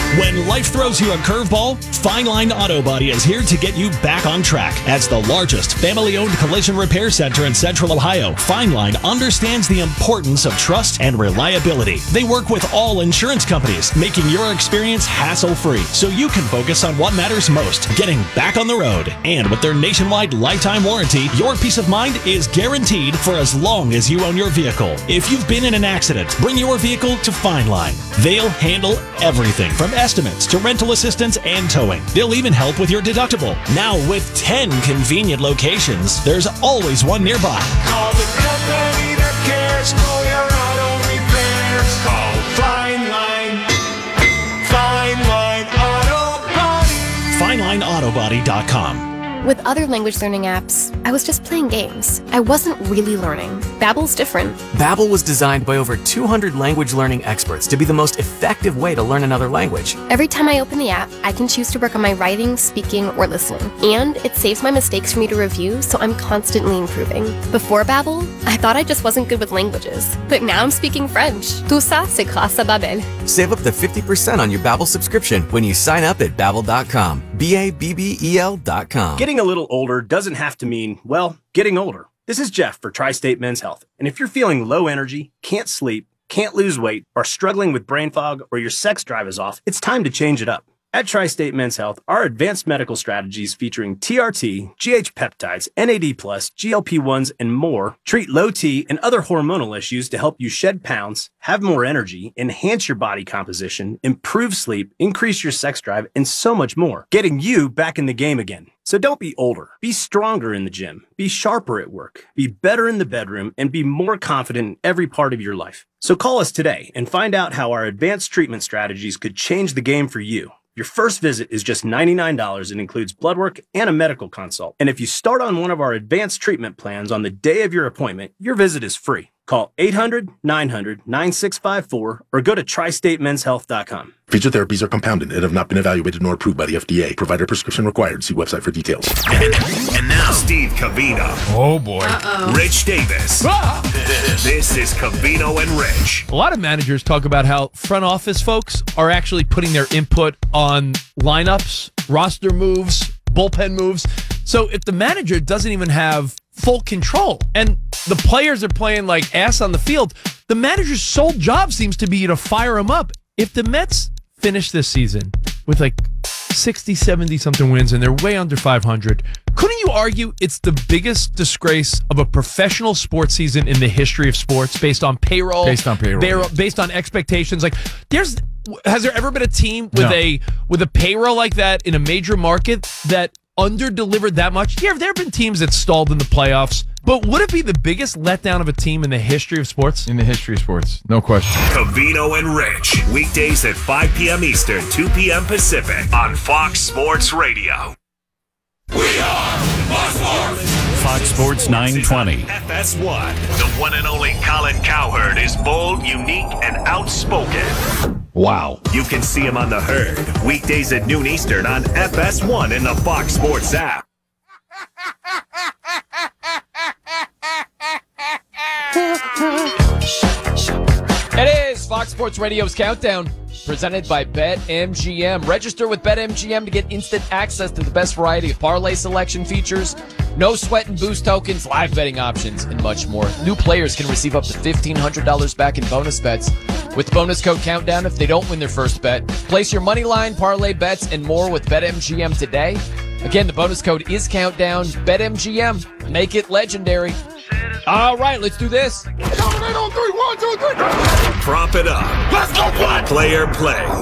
When life throws you a curveball, Fine Line Auto Body is here to get you back on track. As the largest family-owned collision repair center in Central Ohio, Fine Line understands the importance of trust and reliability. They work with all insurance companies, making your experience hassle-free so you can focus on what matters most, getting back on the road. And with their nationwide lifetime warranty, your peace of mind is guaranteed for as long as you own your vehicle. If you've been in an accident, bring your vehicle to Fine Line. They'll handle everything from estimates to rental assistance and towing. They'll even help with your deductible. Now with 10 convenient locations, there's always one nearby. Call the company that cares for your auto repairs. Call Fine Line. Fine Line Auto Body. FineLineAutoBody.com. With other language learning apps, I was just playing games. I wasn't really learning. Babbel's different. Babbel was designed by over 200 language learning experts to be the most effective way to learn another language. Every time I open the app, I can choose to work on my writing, speaking, or listening. And it saves my mistakes for me to review, so I'm constantly improving. Before Babbel, I thought I just wasn't good with languages. But now I'm speaking French. Tout ça, c'est grâce à Babbel. Save up to 50% on your Babbel subscription when you sign up at Babbel.com. Babbel.com. Getting a little older doesn't have to mean, well, getting older. This is Jeff for Tri-State Men's Health. And if you're feeling low energy, can't sleep, can't lose weight, or struggling with brain fog, or your sex drive is off, it's time to change it up. At Tri-State Men's Health, our advanced medical strategies featuring TRT, GH peptides, NAD+, GLP-1s, and more treat low T and other hormonal issues to help you shed pounds, have more energy, enhance your body composition, improve sleep, increase your sex drive, and so much more, getting you back in the game again. So don't be older. Be stronger in the gym. Be sharper at work. Be better in the bedroom, and be more confident in every part of your life. So call us today and find out how our advanced treatment strategies could change the game for you. Your first visit is just $99 and includes blood work and a medical consult. And if you start on one of our advanced treatment plans on the day of your appointment, your visit is free. Call 800-900-9654 or go to tristatemenshealth.com. Phaser therapies are compounded and have not been evaluated nor approved by the FDA. Provider prescription required. See website for details. And now, Steve Covino. Oh, boy. Rich Davis. This is Covino and Rich. A lot of managers talk about how front office folks are actually putting their input on lineups, roster moves, bullpen moves. So if the manager doesn't even have full control and the players are playing like ass on the field, the manager's sole job seems to be to fire them up. If the Mets finish this season with like 60, 70-something wins and they're way under 500, couldn't you argue it's the biggest disgrace of a professional sports season in the history of sports based on payroll? Based on payroll. Based on expectations. Like, has there ever been a team with a payroll like that in a major market that under-delivered that much? Yeah, there have been teams that stalled in the playoffs, but would it be the biggest letdown of a team in the history of sports? In the history of sports, no question. Covino and Rich, weekdays at 5 p.m. Eastern, 2 p.m. Pacific on Fox Sports Radio. We are Fox Sports. Fox Sports 920. FS1. The one and only Colin Cowherd is bold, unique, and outspoken. Wow. You can see him on The Herd, weekdays at noon Eastern on FS1 in the Fox Sports app. It is Fox Sports Radio's Countdown, presented by BetMGM. Register with BetMGM to get instant access to the best variety of parlay selection features, no sweat and boost tokens, live betting options, and much more. New players can receive up to $1,500 back in bonus bets with bonus code Countdown if they don't win their first bet. Place your money line, parlay bets, and more with BetMGM today. Again, the bonus code is Countdown. BetMGM. Make it legendary. All right, let's do this. Prop it up. Let's go play. Player play.